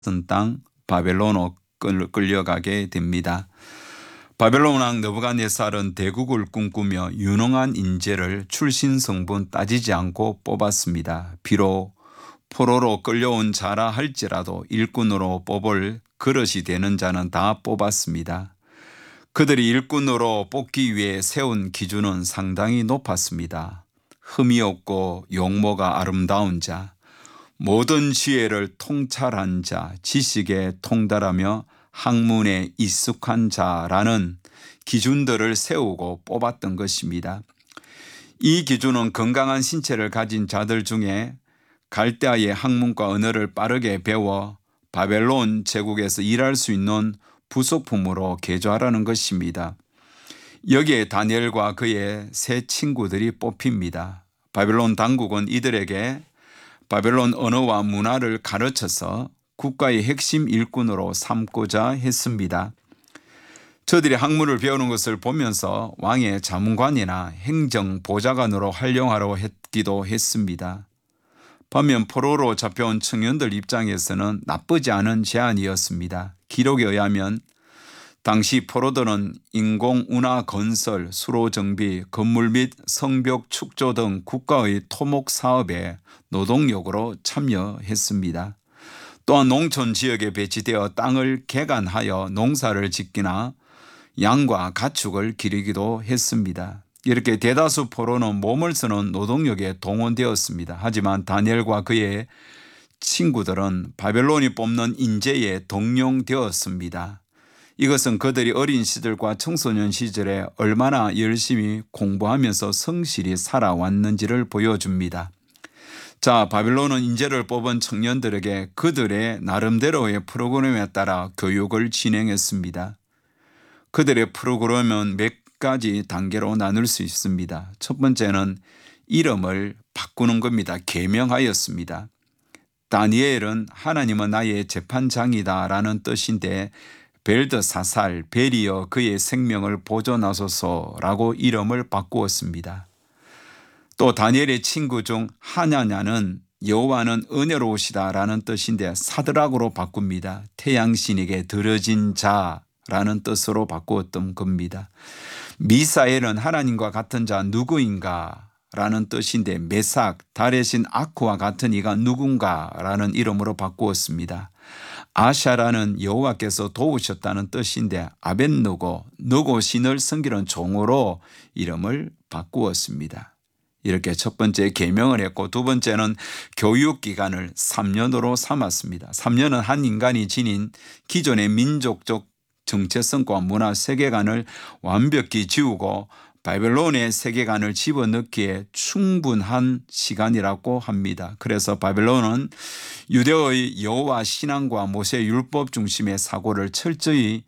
땅 바벨론으로 끌려가게 됩니다. 바벨론 왕 느부갓네살은 대국을 꿈꾸며 유능한 인재를 출신 성분 따지지 않고 뽑았습니다. 비록 포로로 끌려온 자라 할지라도 일꾼으로 뽑을 그릇이 되는 자는 다 뽑았습니다. 그들이 일꾼으로 뽑기 위해 세운 기준은 상당히 높았습니다. 흠이 없고 용모가 아름다운 자, 모든 지혜를 통찰한 자, 지식에 통달하며 학문에 익숙한 자라는 기준들을 세우고 뽑았던 것입니다. 이 기준은 건강한 신체를 가진 자들 중에 갈대아의 학문과 언어를 빠르게 배워 바벨론 제국에서 일할 수 있는 부속품으로 개조하라는 것입니다. 여기에 다니엘과 그의 세 친구들이 뽑힙니다. 바벨론 당국은 이들에게 바벨론 언어와 문화를 가르쳐서 국가의 핵심 일꾼으로 삼고자 했습니다. 저들이 학문을 배우는 것을 보면서 왕의 자문관이나 행정보좌관으로 활용하려고 했기도 했습니다. 반면 포로로 잡혀온 청년들 입장에서는 나쁘지 않은 제안이었습니다. 기록에 의하면 당시 포로들은 인공운하 건설, 수로 정비, 건물 및 성벽 축조 등 국가의 토목 사업에 노동력으로 참여했습니다. 또한 농촌 지역에 배치되어 땅을 개간하여 농사를 짓기나 양과 가축을 기르기도 했습니다. 이렇게 대다수 포로는 몸을 쓰는 노동력에 동원되었습니다. 하지만 다니엘과 그의 친구들은 바벨론이 뽑는 인재에 동용되었습니다. 이것은 그들이 어린 시절과 청소년 시절에 얼마나 열심히 공부하면서 성실히 살아왔는지를 보여줍니다. 자, 바벨론은 인재를 뽑은 청년들에게 그들의 나름대로의 프로그램에 따라 교육을 진행했습니다. 그들의 프로그램은 몇 가지 단계로 나눌 수 있습니다. 첫 번째는 이름을 바꾸는 겁니다. 계명하였습니다. 다니엘은 하나님은 나의 재판장이다 라는 뜻인데 벨드사살, 벨이여 그의 생명을 보존하소서라고 이름을 바꾸었습니다. 또 다니엘의 친구 중 하나냐는 여호와는 은혜로우시다 라는 뜻인데 사드락으로 바꿉니다. 태양신에게 들어진 자라는 뜻으로 바꾸었던 겁니다. 미사엘은 하나님과 같은 자 누구인가 라는 뜻인데 메삭, 달의 신 아크와 같은 이가 누군가 라는 이름으로 바꾸었습니다. 아샤라는 여호와께서 도우셨다는 뜻인데 아벳느고, 느고 신을 섬기는 종으로 이름을 바꾸었습니다. 이렇게 첫 번째 계명을 했고 두 번째는 교육기간을 3년으로 삼았습니다. 3년은 한 인간이 지닌 기존의 민족적 정체성과 문화 세계관을 완벽히 지우고 바벨론의 세계관을 집어넣기에 충분한 시간이라고 합니다. 그래서 바벨론은 유대의 여호와 신앙과 모세 율법 중심의 사고를 철저히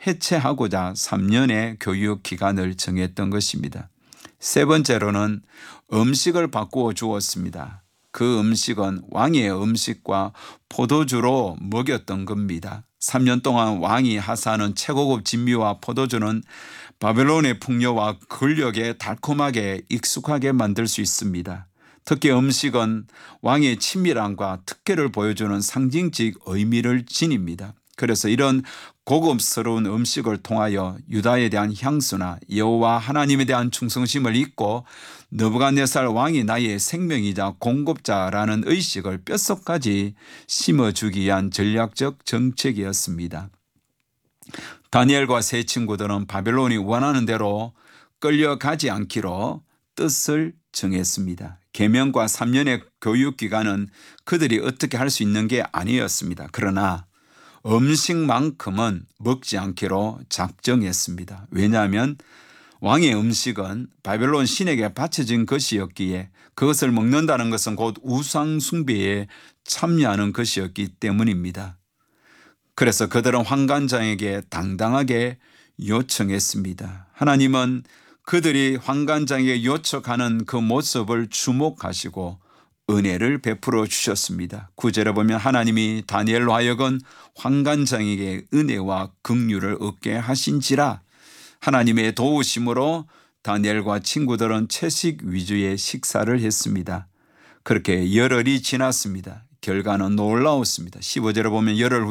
해체하고자 3년의 교육 기간을 정했던 것입니다. 세 번째로는 음식을 바꾸어 주었습니다. 그 음식은 왕의 음식과 포도주로 먹였던 겁니다. 3년 동안 왕이 하사하는 최고급 진미와 포도주는 바벨론의 풍요와 권력에 달콤하게 익숙하게 만들 수 있습니다. 특히 음식은 왕의 친밀함과 특혜를 보여주는 상징적 의미를 지닙니다. 그래서 이런 고급스러운 음식을 통하여 유다에 대한 향수나 여호와 하나님에 대한 충성심을 잊고 느부갓네살 왕이 나의 생명이자 공급자라는 의식을 뼛속까지 심어주기 위한 전략적 정책이었습니다. 다니엘과 세 친구들은 바벨론이 원하는 대로 끌려가지 않기로 뜻을 정했습니다. 계명과 3년의 교육기간은 그들이 어떻게 할 수 있는 게 아니었습니다. 그러나 음식만큼은 먹지 않기로 작정했습니다. 왜냐하면 왕의 음식은 바벨론 신에게 바쳐진 것이었기에 그것을 먹는다는 것은 곧 우상 숭배에 참여하는 것이었기 때문입니다. 그래서 그들은 환관장에게 당당하게 요청했습니다. 하나님은 그들이 환관장에게 요청하는 그 모습을 주목하시고 은혜를 베풀어 주셨습니다. 9절에 보면 하나님이 다니엘로 하여금 환관장에게 은혜와 긍휼을 얻게 하신지라. 하나님의 도우심으로 다니엘과 친구들은 채식 위주의 식사를 했습니다. 그렇게 열흘이 지났습니다. 결과는 놀라웠습니다. 15절에 보면 열흘